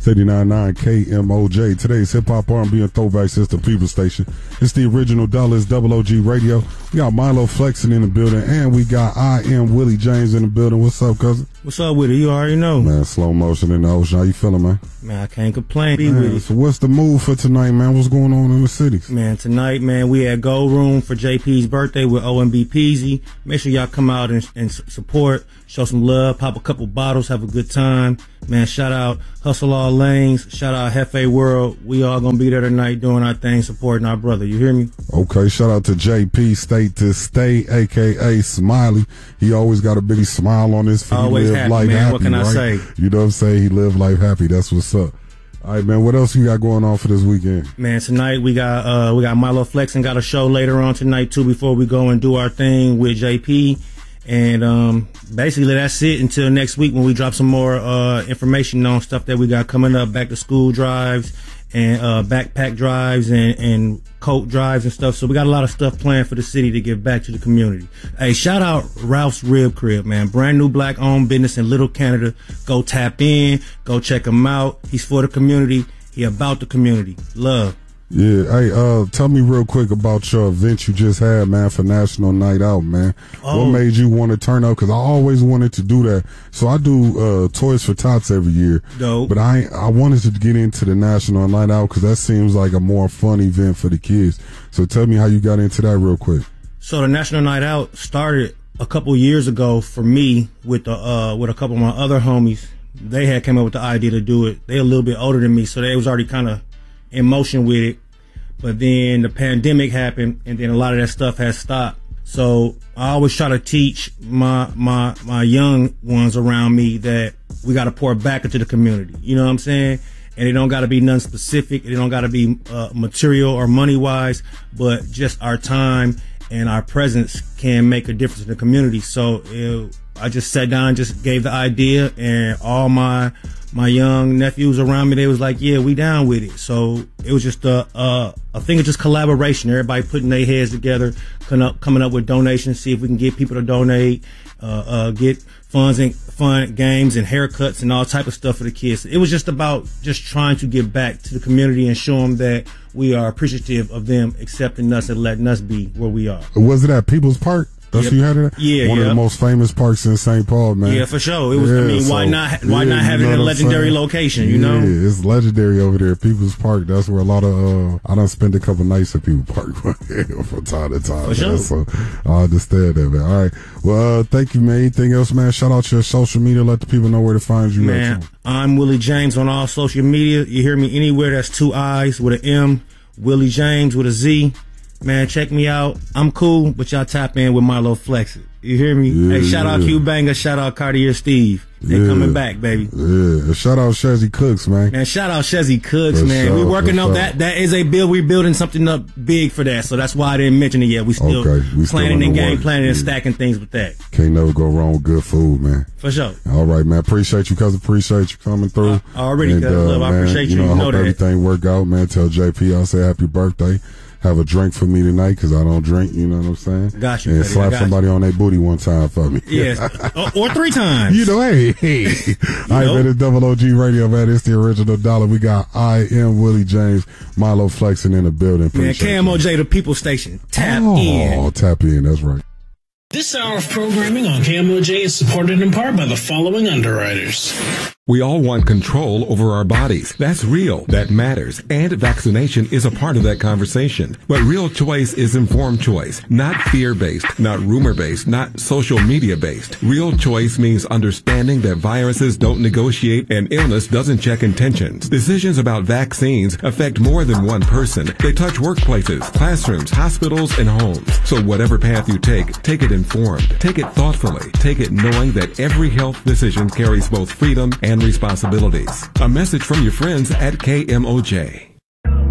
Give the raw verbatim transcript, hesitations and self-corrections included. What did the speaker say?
eighty-nine point nine K M O J. Today's hip-hop, R and B, and throwback system People Station. It's the original Dallas Double O G Radio. We got Milo Flexing in the building, and we got I Am Willie James in the building. What's up, cousin? What's up with it? You already know. Man, slow motion in the ocean. How you feeling, man? Man, I can't complain. Be Man, with it. so what's the move for tonight, man? What's going on in the cities? Man, tonight, man, we at Gold Room for J P's birthday with O M B Peasy. Make sure y'all come out and, and support, show some love, pop a couple bottles, have a good time. Man, shout out Hustle All Lanes, shout out Hefe World. We all gonna be there tonight doing our thing, supporting our brother. You hear me? Okay, shout out to J P State to Stay, a k a. Smiley. He always got a big smile on his face. Always he live happy, life man. happy, What can I right? say? You know what I'm saying? He live life happy. That's what's up. All right, man, what else you got going on for this weekend? Man, tonight we got uh we got Milo Flexing got a show later on tonight too before we go and do our thing with J P. And um basically that's it until next week when we drop some more uh information on stuff that we got coming up, back to school drives and uh backpack drives and, and coat drives and stuff. So we got a lot of stuff planned for the city to give back to the community. Hey, shout out Ralph's Rib Crib, man. Brand new black owned business in Little Canada. Go tap in, go check him out. He's for the community. He about the community. Love. Yeah, hey, uh, tell me real quick about your event you just had, man, for National Night Out, man. Oh. What made you want to turn up? Because I always wanted to do that. So I do uh, Toys for Tots every year. Dope. But I I wanted to get into the National Night Out because that seems like a more fun event for the kids. So tell me how you got into that real quick. So the National Night Out started a couple years ago for me with the, uh, with a couple of my other homies. They had came up with the idea to do it. They're a little bit older than me, so they was already kind of in motion with it. But then the pandemic happened, and then a lot of that stuff has stopped. So I always try to teach my my my young ones around me that we got to pour back into the community. You know what I'm saying? And it don't got to be none specific. It don't got to be uh, material or money wise, but just our time and our presence can make a difference in the community. So it, I just sat down and just gave the idea, and all my my young nephews around me, they was like, yeah, we down with it. So it was just a, a, a thing of just collaboration. Everybody putting their heads together, coming up, coming up with donations, see if we can get people to donate, uh, uh, get funds and fun games and haircuts and all type of stuff for the kids. It was just about just trying to give back to the community and show them that we are appreciative of them accepting us and letting us be where we are. Was it at People's Park? That's Yep. what you had it at? Yeah, One yep. of the most famous parks in Saint Paul, man. Yeah, for sure. It was. Yeah, I mean, why so, not? Why yeah, not have you it know in a what I'm legendary saying? location? You yeah, know. it's legendary over there. People's Park. That's where a lot of uh, I done spent a couple nights at People's Park from time to time. For sure. So I understand that, man. All right. Well, uh, thank you, man. Anything else, man? Shout out your social media. Let the people know where to find you. Man, I'm Willie James on all social media. You hear me anywhere that's two I's with an M. Willie James with a Z. Man, check me out. I'm cool, but y'all tap in with Milo Flex It. You hear me? Yeah, hey, shout out yeah. Q Banger, shout out Cartier Steve. They Yeah. coming back, baby. Yeah. Shout out Shezzy Cooks, man. Man, shout out Shezzy Cooks, For man. sure, we working for on sure. that. That is a build. We building something up big for that. So that's why I didn't mention it yet. We still Okay, we still planning in and the game works. planning and Yeah. stacking things with that. Can't never go wrong with good food, man. For sure. All right, man. Appreciate you, cuz. Appreciate you coming through. Uh, already, And, cuz, love. I man, appreciate you. know, You I know hope that. everything work out, man. Tell J P I say happy birthday. Have a drink for me tonight, because I don't drink, you know what I'm saying? Got you, And buddy. I slap got somebody on their booty one time for me. Yes. or, or three times. You know, hey, hey. All right, know. man, it's Double O G Radio, man. It's the original dollar. We got I Am Willie James, Milo Flexing in the building. Man, Appreciate K M O J, you. the People Station. Tap oh, in. tap in. That's right. This hour of programming on K M O J is supported in part by the following underwriters. We all want control over our bodies. That's real. That matters. And vaccination is a part of that conversation. But real choice is informed choice, not fear-based, not rumor-based, not social media-based. Real choice means understanding that viruses don't negotiate and illness doesn't check intentions. Decisions about vaccines affect more than one person. They touch workplaces, classrooms, hospitals, and homes. So whatever path you take, take it informed. Take it thoughtfully. Take it knowing that every health decision carries both freedom and responsibilities. A message from your friends at K M O J.